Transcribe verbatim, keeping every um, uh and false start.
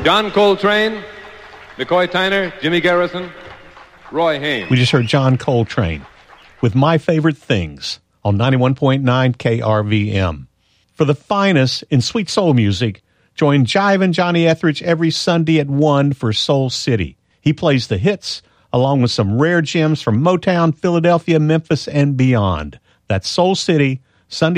John Coltrane, McCoy Tyner, Jimmy Garrison, Roy Haynes. We just heard John Coltrane with My Favorite Things on ninety-one point nine K R V M. For the finest in sweet soul music, join Jivin' Johnny Etheridge every Sunday at one for Soul City. He plays the hits along with some rare gems from Motown, Philadelphia, Memphis, and beyond. That's Soul City, Sunday